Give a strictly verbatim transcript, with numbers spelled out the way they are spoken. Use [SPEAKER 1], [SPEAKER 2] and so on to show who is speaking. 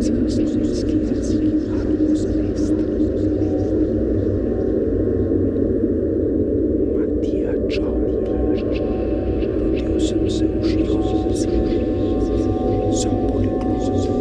[SPEAKER 1] slovenski jezik, narodno zavest. Matija Čop, rodil sem se v Šljivovici, sem poliglot.